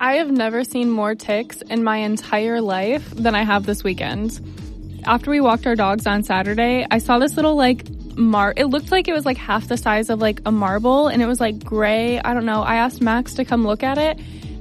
I have never seen more ticks in my entire life than I have this weekend. After we walked our dogs on Saturday, I saw this little it looked like it was like half the size of like a marble, and it was like gray. I don't know. I asked Max to come look at it,